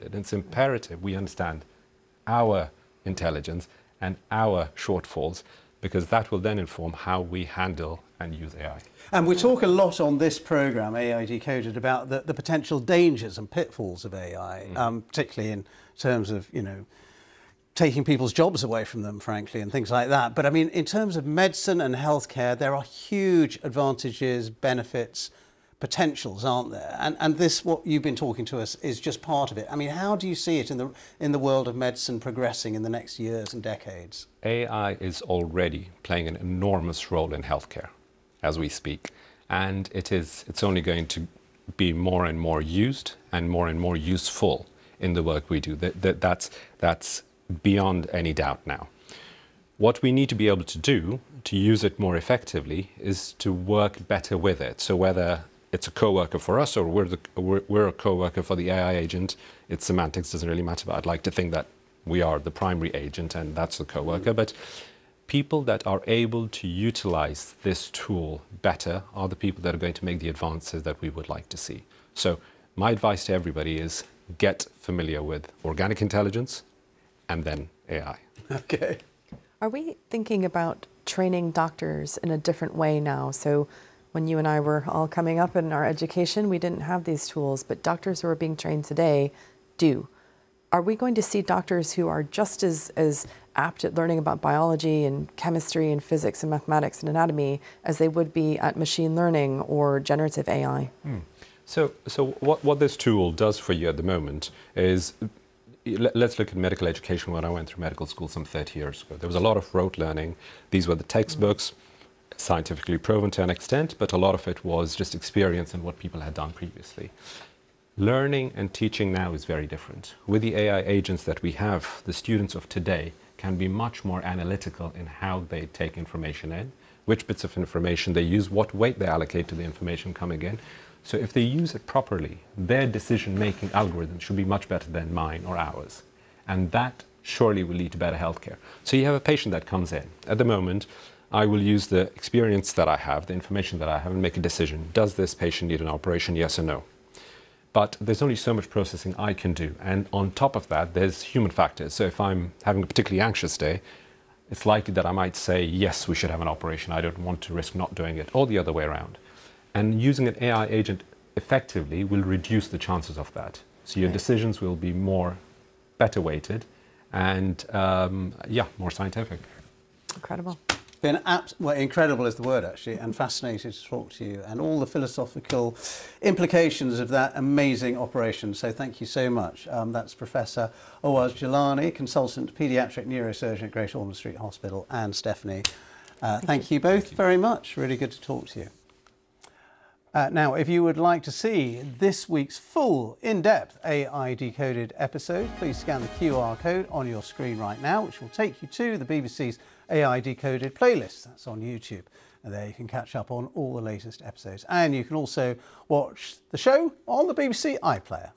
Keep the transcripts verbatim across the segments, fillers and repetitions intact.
needed. And it's imperative we understand our intelligence and our shortfalls, because that will then inform how we handle and use A I. And we talk a lot on this programme, A I Decoded, about the, the potential dangers and pitfalls of A I, mm. um, particularly in terms of, you know, taking people's jobs away from them, frankly, and things like that. But I mean, in terms of medicine and healthcare, there are huge advantages, benefits, potentials, aren't there? And, and this, what you've been talking to us, is just part of it. I mean, how do you see it in the, in the world of medicine progressing in the next years and decades? A I is already playing an enormous role in healthcare as we speak. And it is, it's only going to be more and more used and more and more useful in the work we do. That, that, that's, that's beyond any doubt now. What we need to be able to do to use it more effectively is to work better with it. So whether it's a co-worker for us or we're, the, we're, we're a co-worker for the A I agent, its semantics doesn't really matter, but I'd like to think that we are the primary agent and that's the co-worker. But people that are able to utilize this tool better are the people that are going to make the advances that we would like to see. So my advice to everybody is get familiar with organic intelligence and then A I. Okay. Are we thinking about training doctors in a different way now? So when you and I were all coming up in our education, we didn't have these tools, but doctors who are being trained today do. Are we going to see doctors who are just as, as apt at learning about biology and chemistry and physics and mathematics and anatomy as they would be at machine learning or generative A I? Hmm. So, so what, what this tool does for you at the moment is, let's look at medical education. When I went through medical school some thirty years ago, there was a lot of rote learning. These were the textbooks, scientifically proven to an extent, but a lot of it was just experience and what people had done previously. Learning and teaching now is very different. With the A I agents that we have, the students of today can be much more analytical in how they take information in, which bits of information they use, what weight they allocate to the information coming in. So if they use it properly, their decision-making algorithm should be much better than mine or ours. And that surely will lead to better healthcare. So you have a patient that comes in. At the moment, I will use the experience that I have, the information that I have, and make a decision. Does this patient need an operation, yes or no? But there's only so much processing I can do. And on top of that, there's human factors. So if I'm having a particularly anxious day, it's likely that I might say, yes, we should have an operation. I don't want to risk not doing it, or the other way around. And using an A I agent effectively will reduce the chances of that. So your decisions will be more better weighted and, um, yeah, more scientific. Incredible. Been abs well, incredible is the word, actually, and fascinated to talk to you and all the philosophical implications of that amazing operation. So thank you so much. Um, that's Professor Awaz Jilani, Consultant Paediatric Neurosurgeon at Great Ormond Street Hospital, and Stephanie. Uh, thank, thank you, you both thank you. very much. Really good to talk to you. Uh, now, if you would like to see this week's full, in-depth A I Decoded episode, please scan the Q R code on your screen right now, which will take you to the B B C's A I Decoded playlist. That's on YouTube. And there you can catch up on all the latest episodes. And you can also watch the show on the B B C iPlayer.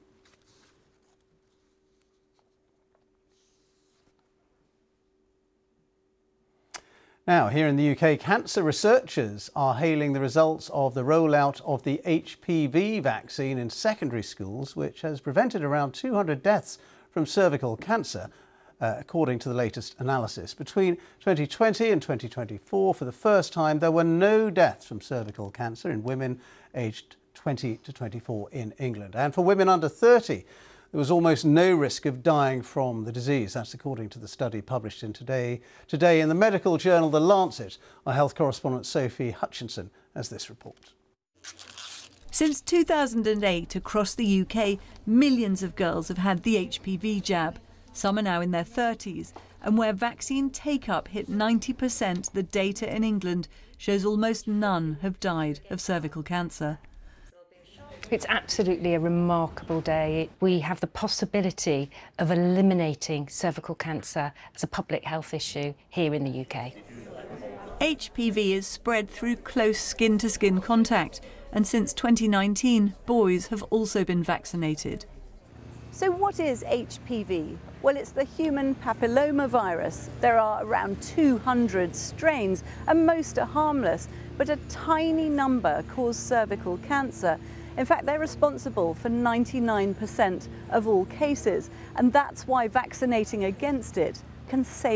Now, here in the U K, cancer researchers are hailing the results of the rollout of the H P V vaccine in secondary schools, which has prevented around two hundred deaths from cervical cancer, uh, according to the latest analysis. Between twenty twenty and twenty twenty-four, for the first time, there were no deaths from cervical cancer in women aged twenty to twenty-four in England. And for women under thirty, there was almost no risk of dying from the disease. That's according to the study published in today, today in the medical journal The Lancet. Our health correspondent Sophie Hutchinson has this report. Since two thousand eight, across the U K, millions of girls have had the H P V jab. Some are now in their thirties, and where vaccine take-up hit ninety percent, the data in England shows almost none have died of cervical cancer. It's absolutely a remarkable day. We have the possibility of eliminating cervical cancer as a public health issue here in the U K. H P V is spread through close skin-to-skin contact, and since twenty nineteen, boys have also been vaccinated. So what is H P V? Well, it's the human papillomavirus. There are around two hundred strains, and most are harmless, but a tiny number cause cervical cancer. In fact, they're responsible for ninety-nine percent of all cases, and that's why vaccinating against it can save